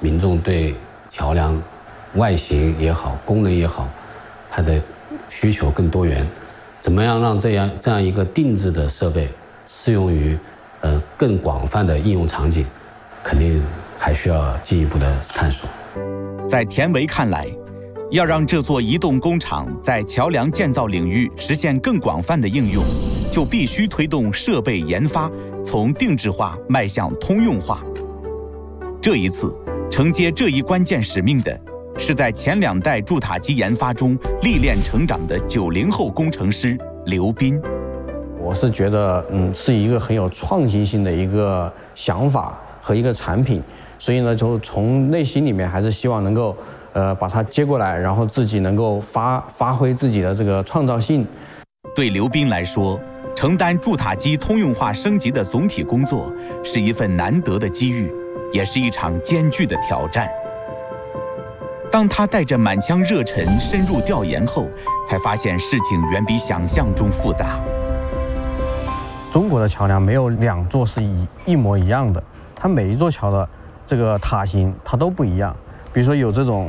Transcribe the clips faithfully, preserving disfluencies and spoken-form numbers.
民众对桥梁外形也好、功能也好，它的需求更多元。怎么样让这样这样一个定制的设备适用于呃更广泛的应用场景，肯定还需要进一步的探索。 在田维看来，要让这座移动工厂在桥梁建造领域实现更广泛的应用，就必须推动设备研发从定制化迈向通用化。这一次，承接这一关键使命的是在前两代铸塔机研发中历练成长的九零后工程师刘斌。 我是觉得，嗯，是一个很有创新性的一个想法和一个产品，所以呢，就从内心里面还是希望能够，呃，把它接过来，然后自己能够发发挥自己的这个创造性。 对刘斌来说，承担铸塔机通用化升级的总体工作是一份难得的机遇，也是一场艰巨的挑战。当他带着满腔热忱深入调研后，才发现事情远比想象中复杂。 中国的桥梁没有两座是一一模一样的，它每一座桥的这个塔型它都不一样。比如说有这种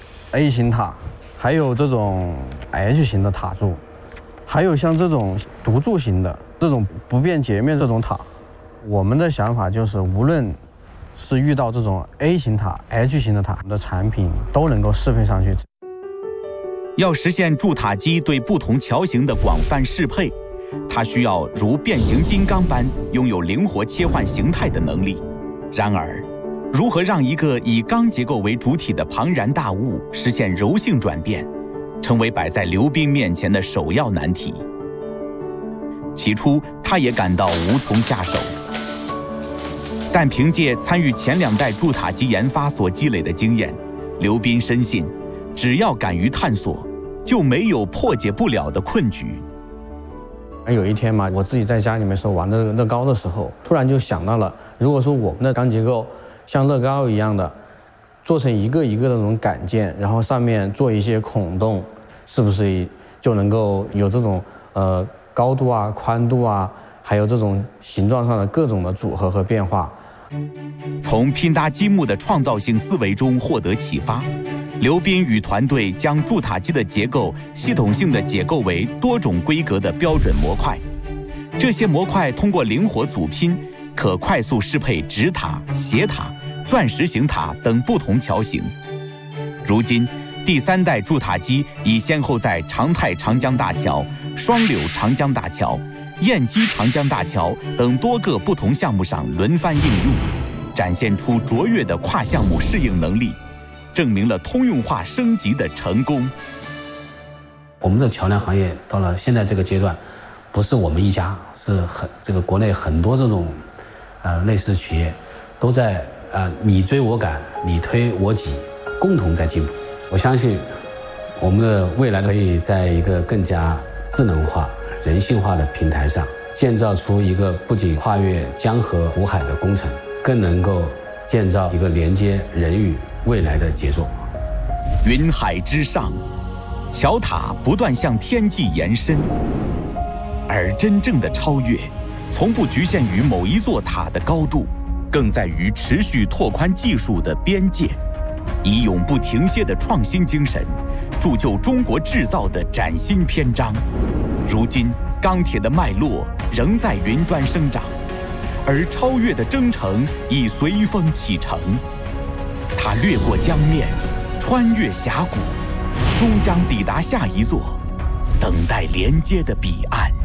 A 型塔，还有这种 H 型的塔柱，还有像这种独柱型的这种不变截面这种塔。我们的想法就是，无论是遇到这种 A 型塔、H 型的塔，我们的产品都能够适配上去。 要实现铸塔机对不同桥型的广泛适配，它需要如变形金刚般拥有灵活切换形态的能力。然而，如何让一个以钢结构为主体的庞然大物实现柔性转变，成为摆在刘斌面前的首要难题。起初，他也感到无从下手。但凭借参与前两代铸塔机研发所积累的经验，刘斌深信，只要敢于探索，就没有破解不了的困局。 有一天嘛，我自己在家里面时候玩这个乐高的时候，突然就想到了，如果说我们的钢结构像乐高一样的做成一个一个的那种杆件，然后上面做一些孔洞，是不是就能够有这种呃高度啊、宽度啊，还有这种形状上的各种的组合和变化？ 从拼搭积木的创造性思维中获得启发，刘斌与团队将铸塔机的结构系统性的解构为多种规格的标准模块。这些模块通过灵活组拼，可快速适配直塔、斜塔、钻石型塔等不同桥型。如今，第三代铸塔机已先后在长泰长江大桥、双柳长江大桥、燕基长江大桥等多个不同项目上轮番应用，展现出卓越的跨项目适应能力，证明了通用化升级的成功。 我们的桥梁行业到了现在这个阶段，不是我们一家，是很这个国内很多这种呃类似企业都在呃你追我赶、你推我挤，共同在进步。我相信我们的未来可以在一个更加智能化、人性化的平台上，建造出一个不仅跨越江河湖海的工程，更能够建造一个连接人与未来的杰作。 云海之上，桥塔不断向天际延伸，而真正的超越，从不局限于某一座塔的高度，更在于持续拓宽技术的边界，以永不停歇的创新精神，铸就中国制造的崭新篇章。如今，钢铁的脉络仍在云端生长，而超越的征程已随风启程。它掠过江面，穿越峡谷，终将抵达下一座等待连接的彼岸。